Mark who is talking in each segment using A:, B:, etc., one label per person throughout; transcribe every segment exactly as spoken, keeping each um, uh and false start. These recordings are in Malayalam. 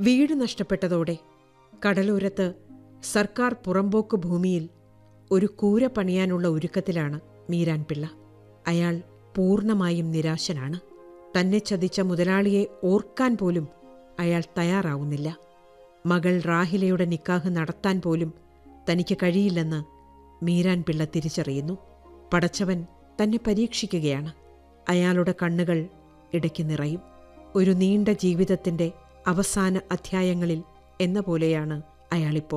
A: വീട് നഷ്ടപ്പെട്ടതോടെ കടലോരത്ത് സർക്കാർ പുറമ്പോക്ക് ഭൂമിയിൽ ഒരു കൂര പണിയാനുള്ള ഒരുക്കത്തിലാണ് മീരാൻ പിള്ള. അയാൾ പൂർണ്ണമായും നിരാശനാണ്. തന്നെ ചതിച്ച മുതലാളിയെ ഓർക്കാൻ പോലും അയാൾ തയ്യാറാവുന്നില്ല. മകൾ റാഹിലയുടെ നിക്കാഹ് നടത്താൻ പോലും തനിക്ക് കഴിയില്ലെന്ന് മീരാൻ പിള്ള തിരിച്ചറിയുന്നു. പടച്ചവൻ തന്നെ പരീക്ഷിക്കുകയാണ്. അയാളുടെ കണ്ണുകൾ ഇടയ്ക്ക് നിറയും. ഒരു നീണ്ട ജീവിതത്തിന്റെ അവസാന അധ്യായങ്ങളിൽ എന്ന പോലെയാണ് അയാളിപ്പോൾ.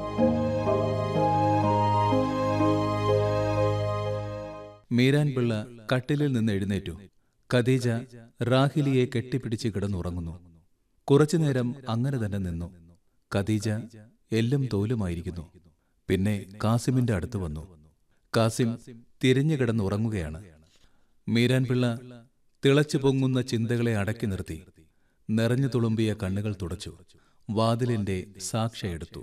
B: മീരാൻ പിള്ള കട്ടിലിൽ നിന്ന് എഴുന്നേറ്റു. ഖദീജ റാഹിലിയെ കെട്ടിപ്പിടിച്ച് കിടന്നുറങ്ങുന്നു. കുറച്ചുനേരം അങ്ങനെ തന്നെ നിന്നു. ഖദീജ എല്ലും തോലുമായിരിക്കുന്നു. പിന്നെ കാസിമിന്റെ അടുത്ത് വന്നു. കാസിം തിരിഞ്ഞു കിടന്നുറങ്ങുകയാണ്. മീരാൻ പിള്ള തിളച്ചു പൊങ്ങുന്ന ചിന്തകളെ അടക്കി നിർത്തി നിറഞ്ഞു തുളുമ്പിയ കണ്ണുകൾ തുടച്ചു. വാതിലിന്റെ സാക്ഷ എടുത്തു.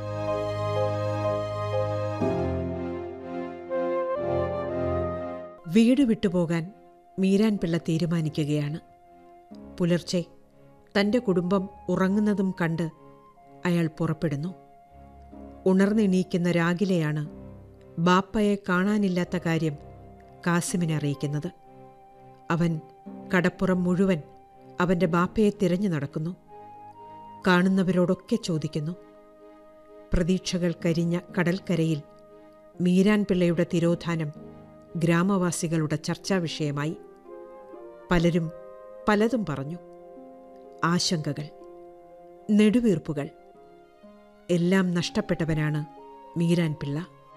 A: വീട് വിട്ടുപോകാൻ മീരാൻ പിള്ള തീരുമാനിക്കുകയാണ്. പുലർച്ചെ തന്റെ കുടുംബം ഉറങ്ങുന്നതും കണ്ട് അയാൾ പുറപ്പെടുന്നു. ഉണർന്നെണീക്കുന്ന രാഗിലെയാണ് ബാപ്പയെ കാണാനില്ലാത്ത കാര്യം കാസിമിനെ അറിയിക്കുന്നത്. അവൻ കടപ്പുറം മുഴുവൻ അവന്റെ ബാപ്പയെ തിരഞ്ഞു നടക്കുന്നു. കാണുന്നവരോടൊക്കെ ചോദിക്കുന്നു. പ്രതീക്ഷകൾ കരിഞ്ഞ കടൽക്കരയിൽ മീരാൻ പിള്ളയുടെ തിരോധാനം ഗ്രാമവാസികളുടെ ചർച്ചാ വിഷയമായി. പലരും പലതും പറഞ്ഞു. ആശങ്കകൾ, നെടുവീർപ്പുകൾ. എല്ലാം നഷ്ടപ്പെട്ടവനാണ് മീരാൻ പിള്ള.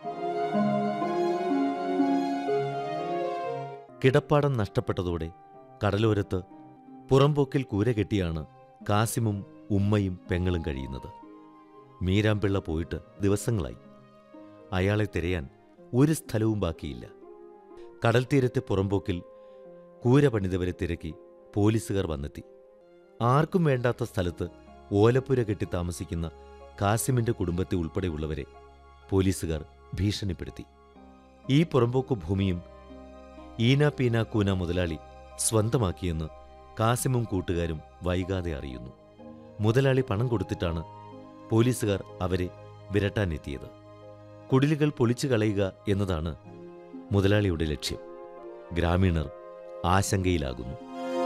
C: കിടപ്പാടം നഷ്ടപ്പെട്ടതോടെ കടലോരത്ത് പുറംപോക്കിൽ കൂര കെട്ടിയാണ് കാസിമും ഉമ്മയും പെങ്ങളും കഴിയുന്നത്. മീരാൻപിള്ള പോയിട്ട് ദിവസങ്ങളായി. അയാളെ തിരയാൻ ഒരു സ്ഥലവും ബാക്കിയില്ല. കടൽ തീരത്തെ പുറംപോക്കിൽ കൂര പണിതവരെ തിരക്കി പോലീസുകാർ വന്നെത്തി. ആർക്കും വേണ്ടാത്ത സ്ഥലത്ത് ഓലപ്പുര കെട്ടി താമസിക്കുന്ന കാസിമിന്റെ കുടുംബത്തെ ഉൾപ്പെടെയുള്ളവരെ പോലീസുകാർ ഭീഷണിപ്പെടുത്തി. ഈ പുറംപോക്കു ഭൂമിയും ഈന പീന കൂന മുതലാളി സ്വന്തമാക്കിയെന്ന് കാസിമും കൂട്ടുകാരും വൈകാതെ അറിയുന്നു. മുതലാളി പണം കൊടുത്തിട്ടാണ് പോലീസുകാർ അവരെ വിരട്ടാനെത്തിയത്. കുടിലുകൾ പൊളിച്ചു കളയുക എന്നതാണ് മുതലാളിയുടെ ലക്ഷ്യം. ഗ്രാമീണർ ആശങ്കയിലാകുന്നു.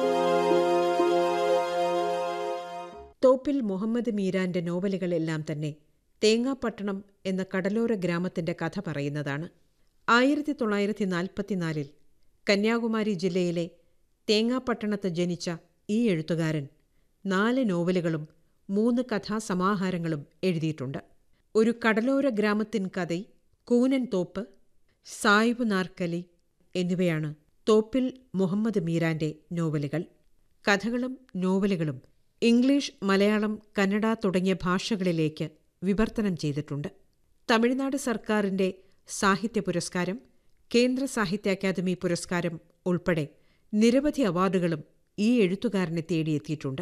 A: തോപ്പിൽ മുഹമ്മദ് മീരാന്റെ നോവലുകളെല്ലാം തന്നെ തേങ്ങാപ്പട്ടണം എന്ന കടലോര ഗ്രാമത്തിന്റെ കഥ പറയുന്നതാണ്. ആയിരത്തി തൊള്ളായിരത്തി നാൽപ്പത്തിനാലിൽ കന്യാകുമാരി ജില്ലയിലെ തേങ്ങാപ്പട്ടണത്ത് ജനിച്ച ഈ എഴുത്തുകാരൻ നാല് നോവലുകളും മൂന്ന് കഥാസമാഹാരങ്ങളും എഴുതിയിട്ടുണ്ട്. ഒരു കടലോര ഗ്രാമത്തിൻ കഥ, കൂനൻ തോപ്പ്, സായിബ് നാർക്കലി എന്നിവയാണ് തോപ്പിൽ മുഹമ്മദ് മീരാന്റെ നോവലുകൾ. കഥകളും നോവലുകളും ഇംഗ്ലീഷ്, മലയാളം, കന്നഡ തുടങ്ങിയ ഭാഷകളിലേക്ക് വിവർത്തനം ചെയ്തിട്ടുണ്ട്. തമിഴ്നാട് സർക്കാരിന്റെ സാഹിത്യ പുരസ്കാരം, കേന്ദ്ര സാഹിത്യ അക്കാദമി പുരസ്കാരം ഉൾപ്പെടെ നിരവധി അവാർഡുകളും ഈ എഴുത്തുകാരനെ തേടിയെത്തിയിട്ടുണ്ട്.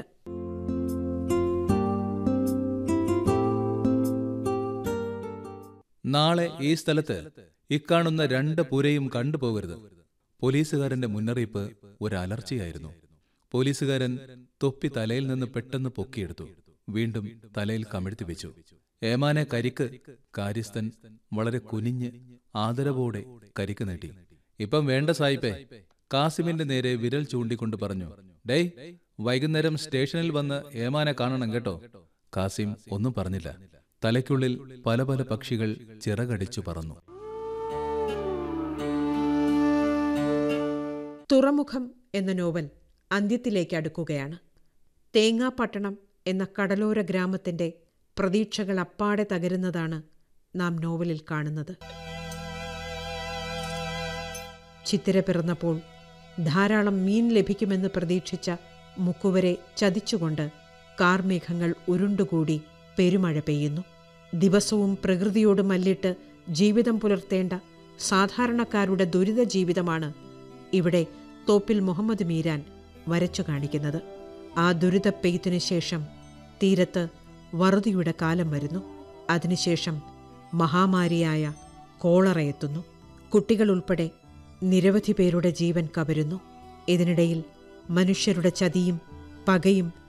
B: നാളെ ഈ സ്ഥലത്ത് ഇക്കാണുന്ന രണ്ട് പുരയും കണ്ടുപോകരുത്. പോലീസുകാരന്റെ മുന്നറിയിപ്പ് ഒരു അലർച്ചയായിരുന്നു. പോലീസുകാരൻ തൊപ്പി തലയിൽ നിന്ന് പെട്ടെന്ന് പൊക്കിയെടുത്തു. വീണ്ടും തലയിൽ കമിഴ്ത്തി വെച്ചു. ഏമാനെ കരിക്ക്. കാര്യസ്ഥൻ വളരെ കുനിഞ്ഞ് ആദരവോടെ കരിക്ക് നീട്ടി. ഇപ്പം വേണ്ട സായിപ്പേ. കാസിമിന്റെ നേരെ വിരൽ ചൂണ്ടിക്കൊണ്ട് പറഞ്ഞു. ഡേയ്, വൈകുന്നേരം സ്റ്റേഷനിൽ വന്ന് ഏമാനെ കാണണം കേട്ടോ. കാസിം ഒന്നും പറഞ്ഞില്ല. തലയ്ക്കുള്ളിൽ പല പല പക്ഷികൾ ചിറകടിച്ചു പറന്നു.
A: തുറമുഖം എന്ന നോവൽ അന്ത്യത്തിലേക്ക് അടുക്കുകയാണ്. തേങ്ങാപ്പട്ടണം എന്ന കടലോര ഗ്രാമത്തിന്റെ പ്രതീക്ഷകൾ അപ്പാടെ തകരുന്നതാണ് നാം നോവലിൽ കാണുന്നത്. ചിത്തിര പിറന്നപ്പോൾ ധാരാളം മീൻ ലഭിക്കുമെന്ന് പ്രതീക്ഷിച്ച മുക്കുവരെ ചതിച്ചുകൊണ്ട് കാർമേഘങ്ങൾ ഉരുണ്ടുകൂടി പെരുമഴ പെയ്യുന്നു. ദിവസവും പ്രകൃതിയോട് മല്ലിട്ട് ജീവിതം പുലർത്തേണ്ട സാധാരണക്കാരുടെ ദുരിത ജീവിതമാണ് ഇവിടെ തോപ്പിൽ മുഹമ്മദ് മീരാൻ വരച്ചു കാണിക്കുന്നത്. ആ ദുരിതപ്പെയ്ത്തിനു ശേഷം തീരത്ത് വറുതിയുടെ കാലം വരുന്നു. അതിനുശേഷം മഹാമാരിയായ കോളറ എത്തുന്നു. കുട്ടികൾ ഉൾപ്പെടെ നിരവധി പേരുടെ ജീവൻ കവരുന്നു. ഇതിനിടയിൽ മനുഷ്യരുടെ ചതിയും പകയും